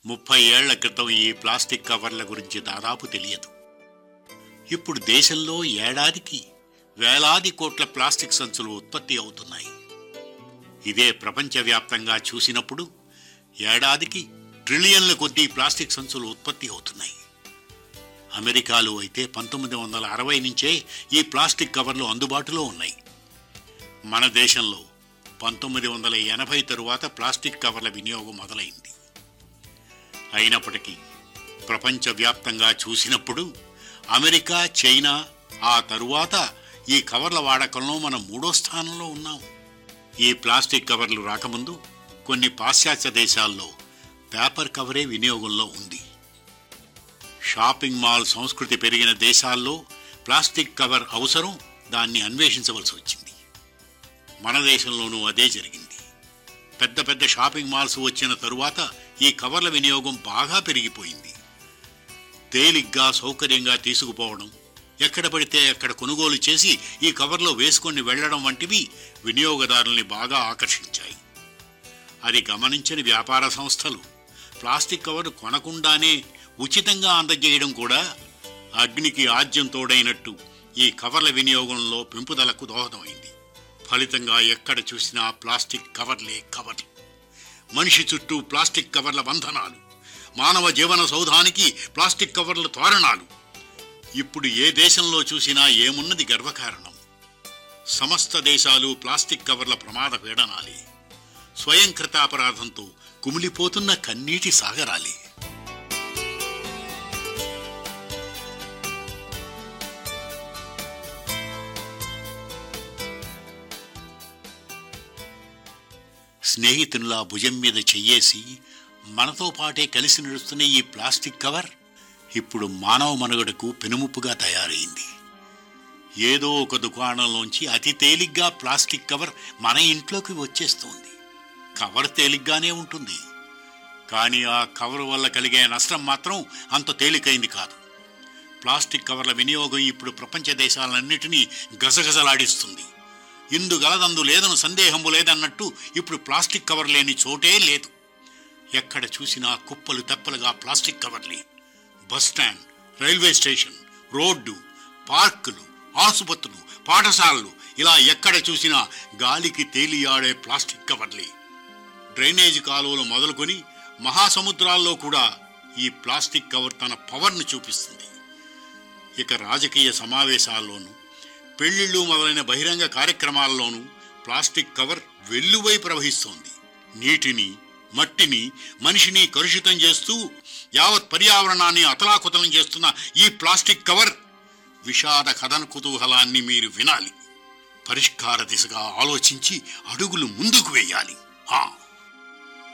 30 ఏళ్ల క్రితం ఈ ప్లాస్టిక్ కవర్ల గురించి దాదాపు తెలియదు. ఇప్పుడు దేశంలో ఏడాదికి వేలాది కోట్ల ప్లాస్టిక్ సంచులు ఉత్పత్తి అవుతున్నాయి. ఇదే ప్రపంచవ్యాప్తంగా చూసినప్పుడు ఏడాదికి ట్రిలియన్ల కొద్దీ ప్లాస్టిక్ సంచులు ఉత్పత్తి అవుతున్నాయి. అమెరికాలో అయితే 1960 నుంచే ఈ ప్లాస్టిక్ కవర్లు అందుబాటులో ఉన్నాయి. మన దేశంలో 1980 తరువాత ప్లాస్టిక్ కవర్ల వినియోగం మొదలైంది. అయినప్పటికీ ప్రపంచవ్యాప్తంగా చూసినప్పుడు అమెరికా, చైనా, ఆ తరువాత ఈ కవర్ల వాడకంలో మనం 3వ స్థానంలో ఉన్నాం. ఈ ప్లాస్టిక్ కవర్లు రాకముందు కొన్ని పాశ్చాత్య దేశాల్లో పేపర్ కవరే వినియోగంలో ఉంది. షాపింగ్ మాల్ సంస్కృతి పెరిగిన దేశాల్లో ప్లాస్టిక్ కవర్ అవసరం, దాన్ని అన్వేషించవలసి వచ్చింది. మన దేశంలోనూ అదే జరిగింది. పెద్ద పెద్ద షాపింగ్ మాల్స్ వచ్చిన తరువాత ఈ కవర్ల వినియోగం బాగా పెరిగిపోయింది. తేలిగ్గా సౌకర్యంగా తీసుకుపోవడం, ఎక్కడ పడితే అక్కడ కొనుగోలు చేసి ఈ కవర్లో వేసుకొని వెళ్లడం వంటివి వినియోగదారుల్ని బాగా ఆకర్షించాయి. అది గమనించని వ్యాపార సంస్థలు ప్లాస్టిక్ కవర్ కొనకుండానే ఉచితంగా అందజేయడం కూడా అగ్నికి ఆజ్యం తోడైనట్టు ఈ కవర్ల వినియోగంలో పెంపుదలకు దోహదమైంది. ఫలితంగా ఎక్కడ చూసినా ప్లాస్టిక్ కవర్లే కవర్లు, మనిషి చుట్టూ ప్లాస్టిక్ కవర్ల బంధనాలు, మానవ జీవన సౌధానికి ప్లాస్టిక్ కవర్ల తోరణాలు. ఇప్పుడు ఏ దేశంలో చూసినా ఏమున్నది గర్వకారణం. సమస్త దేశాలు ప్లాస్టిక్ కవర్ల ప్రమాద పీడనాలే, స్వయంకృతాపరాధంతో కుమిలిపోతున్న కన్నీటి సాగరాలే. స్నేహితునిలా భుజం మీద చెయ్యేసి మనతో పాటే కలిసి నడుస్తున్న ఈ ప్లాస్టిక్ కవర్ ఇప్పుడు మానవ మనుగడకు పెనుముప్పుగా తయారైంది. ఏదో ఒక దుకాణంలోంచి అతి తేలిగ్గా ప్లాస్టిక్ కవర్ మన ఇంట్లోకి వచ్చేస్తోంది. కవర్ తేలిగ్గానే ఉంటుంది, కానీ ఆ కవర్ వల్ల కలిగే నష్టం మాత్రం అంత తేలికైంది కాదు. ప్లాస్టిక్ కవర్ల వినియోగం ఇప్పుడు ప్రపంచ దేశాలన్నిటినీ గజగజలాడిస్తుంది. ఇందు గలదందు లేదను సందేహము లేదన్నట్టు ఇప్పుడు ప్లాస్టిక్ కవర్ లేని చోటే లేదు. ఎక్కడ చూసినా కుప్పలు తెప్పలుగా plastic కవర్లే. Bus stand, railway station, road, పార్కులు, ఆసుపత్రులు, పాఠశాలలు, ఇలా ఎక్కడ చూసినా గాలికి తేలియాడే ప్లాస్టిక్ కవర్లే. డ్రైనేజ్ కాలువలు మొదలుకొని మహాసముద్రాల్లో కూడా ఈ ప్లాస్టిక్ కవర్ తన పవర్ను చూపిస్తుంది. ఇక రాజకీయ సమావేశాల్లోనూ, పెళ్లిళ్ళు మొదలైన బహిరంగ కార్యక్రమాల్లోనూ ప్లాస్టిక్ కవర్ వెల్లువై ప్రవహిస్తోంది. నీటిని, మట్టిని, మనిషిని కలుషితం చేస్తూ యావత్ పర్యావరణాన్ని అతలాకుతలం చేస్తున్న ఈ ప్లాస్టిక్ కవర్ విషాద కథన కుతూహలాన్ని మీరు వినాలి. పరిష్కార దిశగా ఆలోచించి అడుగులు ముందుకు వేయాలి.